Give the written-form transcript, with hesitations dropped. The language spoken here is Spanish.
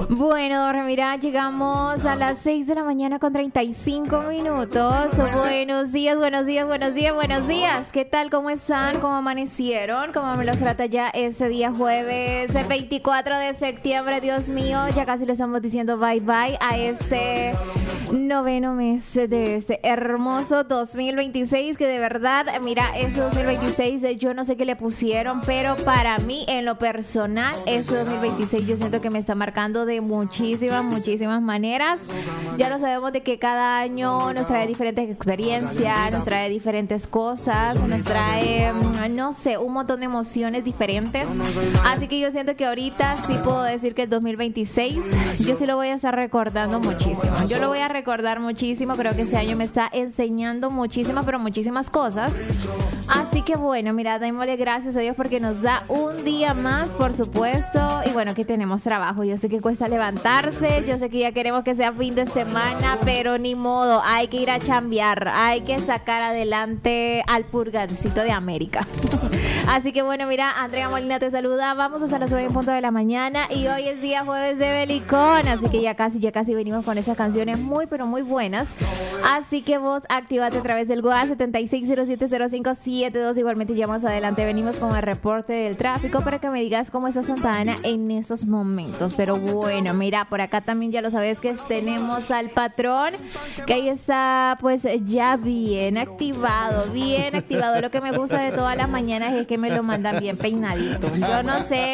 Bueno, mira, llegamos a las 6 de la mañana con 35 minutos. Buenos días, buenos días, buenos días, buenos días. ¿Qué tal? ¿Cómo están? ¿Cómo amanecieron? ¿Cómo me los trata ya este día jueves 24 de septiembre? Dios mío, ya casi le estamos diciendo bye bye a este noveno mes de este hermoso 2026, que de verdad, mira, ese 2026 yo no sé qué le pusieron, pero para mí en lo personal, ese 2026 yo siento que me está marcando de muchísimas maneras. Ya lo sabemos de que cada año nos trae diferentes experiencias, nos trae diferentes cosas, nos trae, no sé, un montón de emociones diferentes. Así que yo siento que ahorita sí puedo decir que el 2026 yo sí lo voy a estar recordando muchísimo. Yo lo voy a recordar muchísimo. Creo que ese año me está enseñando muchísimas, pero muchísimas cosas. Así que bueno, mira, démosle gracias a Dios porque nos da un día más, por supuesto. Y bueno, que tenemos trabajo. Yo sé que cuesta levantarse, yo sé que ya queremos que sea fin de semana, pero ni modo, hay que ir a chambear, hay que sacar adelante al purgarcito de América. Así que bueno, mira, Andrea Molina te saluda. Vamos hasta las 9 en punto de la mañana y hoy es día jueves de Belicón, así que ya casi venimos con esas canciones muy, pero muy buenas. Así que vos activate a través del WhatsApp 76070572. Igualmente ya más adelante venimos con el reporte del tráfico para que me digas cómo está Santa Ana en esos momentos. Pero bueno, mira, por acá también ya lo sabes que tenemos al patrón, que ahí está pues ya bien activado. Lo que me gusta de todas las mañanas es que me lo mandan bien peinadito. Yo no sé